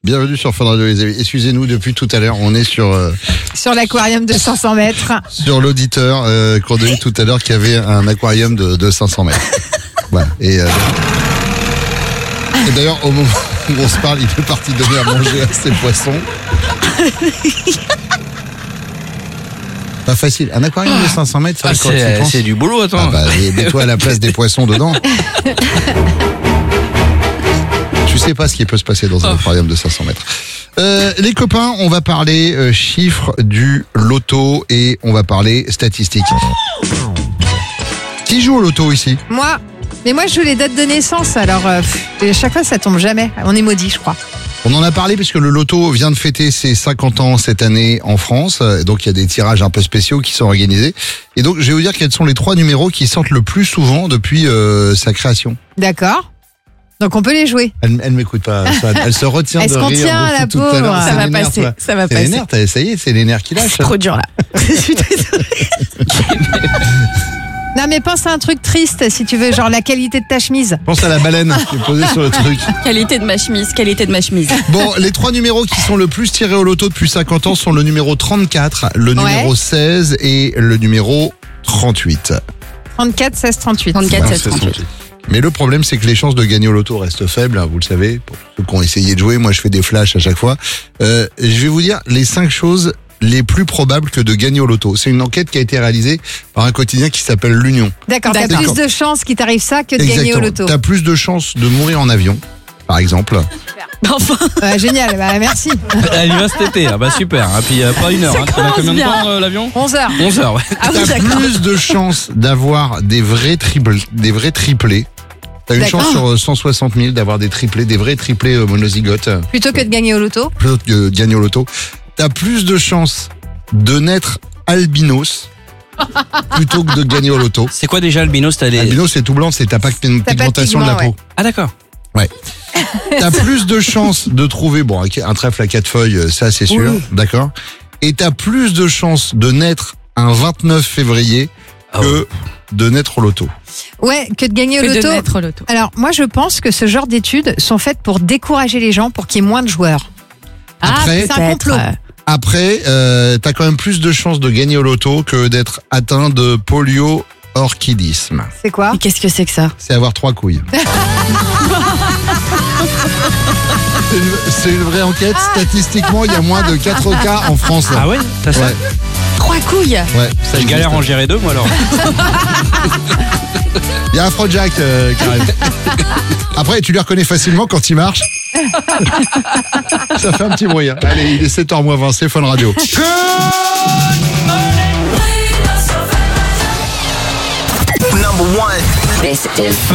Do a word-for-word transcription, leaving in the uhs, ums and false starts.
Bienvenue sur Fun Radio les amis. Excusez-nous depuis tout à l'heure, on est sur euh, Sur l'aquarium de cinq cents mètres. sur l'auditeur euh, qu'on a eu tout à l'heure qui avait un aquarium de, de cinq cents mètres. Voilà. Et, euh, et d'ailleurs au moment où on se parle, il est parti donner à manger à ses poissons. Pas facile. Un aquarium de cinq cents mètres, ça Ah, quand tu y c'est, penses. c'est du boulot, attends. Ah bah, mets-toi à la place des poissons dedans. Tu sais pas ce qui peut se passer dans un aquarium de cinq cents mètres. Euh, les copains, on va parler euh, chiffres du loto et on va parler statistiques. Qui joue au loto ici? Moi, mais moi je joue les dates de naissance, alors euh, pff, à chaque fois ça tombe jamais. On est maudit, je crois. On en a parlé puisque le loto vient de fêter ses cinquante ans cette année en France. Donc il y a des tirages un peu spéciaux qui sont organisés. Et donc je vais vous dire quels sont les trois numéros qui sortent le plus souvent depuis euh, sa création. D'accord. Donc on peut les jouer. Elle, elle m'écoute pas, ça, elle se retient Elle de se rire. contient, beaucoup la tout à l'heure. pauvre. C'est Ça va les nerfs, passer, toi. ça va C'est les passer. nerfs, t'as- ça y est, c'est les nerfs qui lâchent. C'est trop dur là. Je suis désolée. Non mais pense à un truc triste si tu veux, genre la qualité de ta chemise. Pense à la baleine qui est posée sur le truc. Qualité de ma chemise, qualité de ma chemise. Bon, les trois numéros qui sont le plus tirés au loto depuis cinquante ans sont le numéro trente-quatre, le Ouais. numéro seize et le numéro trente-huit. trente-quatre, seize, trente-huit. trente-quatre, Ouais, seize, c'est trente-huit. trente-huit. Mais le problème, c'est que les chances de gagner au loto restent faibles, hein, vous le savez. Pour ceux qui ont essayé de jouer, moi je fais des flashs à chaque fois. Euh, je vais vous dire les cinq choses les plus probables que de gagner au loto. C'est une enquête qui a été réalisée par un quotidien qui s'appelle l'Union. D'accord, t'as D'accord. plus de chances qu'il t'arrive ça que de gagner au loto. T'as plus de chances de mourir en avion, par exemple. Enfin, Ouais, génial, bah, merci. Elle y va cet été, ah bah super. Et puis euh, pas une heure. Ça Hein. T'en as combien de commence temps euh, l'avion? onze heures. onze heures, ouais. ah oui, T'as d'accord. plus de chances d'avoir des vrais triplés, des vrais triplés. T'as une D'accord. chance sur euh, cent soixante mille d'avoir des triplés, des vrais triplés euh, monozygotes, euh, Plutôt que de gagner au loto. plutôt que de gagner au loto. T'as plus de chances de naître albinos plutôt que de gagner au loto. C'est quoi déjà albinos? T'as les... Albinos, c'est tout blanc, c'est t'as pas de pas de pigmentation de la pigment, peau. Ah d'accord. T'as plus de chances de trouver, bon, un trèfle à quatre feuilles, euh, ça c'est sûr, Oui. d'accord. Et t'as plus de chances de naître un vingt-neuf février Ah que de naître au loto. Ouais, que de gagner au Que de loto. mettre au loto. Alors, moi, je pense que ce genre d'études sont faites pour décourager les gens, pour qu'il y ait moins de joueurs. Après, c'est un complot. Après, euh, t'as quand même plus de chances de gagner au loto que d'être atteint de polio-orchidisme. C'est quoi? Mais qu'est-ce que c'est que ça? C'est avoir trois couilles. C'est une, c'est une vraie enquête. Statistiquement, il y a moins de quatre cas en France. Ah ouais? T'as ça? Ouais, Trois couilles. ouais, ça Je existe. galère à en gérer deux, moi alors. Il y a un Afrojack euh, qui arrive. Après, tu les reconnais facilement quand ils marchent. Ça fait un petit bruit. Hein. Allez, il est sept heures moins vingt, c'est Fun Radio. Number one. This is